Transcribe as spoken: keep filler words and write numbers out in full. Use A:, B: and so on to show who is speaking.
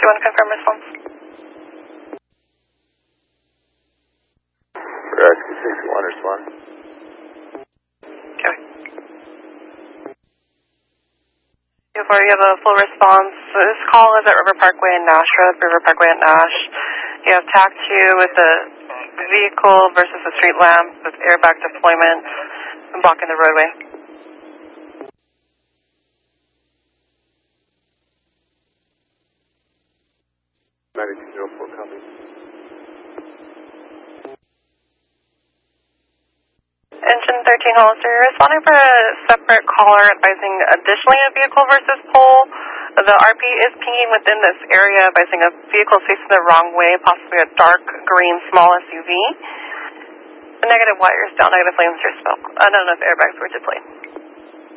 A: you want to confirm response?
B: Rescue sixty-one, respond.
A: Okay. Before you have a full response, so this call is at River Parkway in Nash Road, River Parkway at Nash. You have TAC two with the vehicle versus the street lamp with airbag deployment and blocking the roadway.
B: ninety-two oh four, copy.
A: Engine thirteen Hollister, you're responding for a separate caller advising additionally a vehicle versus pole. The R P is pinging within this area advising a vehicle facing the wrong way, possibly a dark green small S U V. The negative wires down, negative flames are spilled. I don't know if airbags were deployed.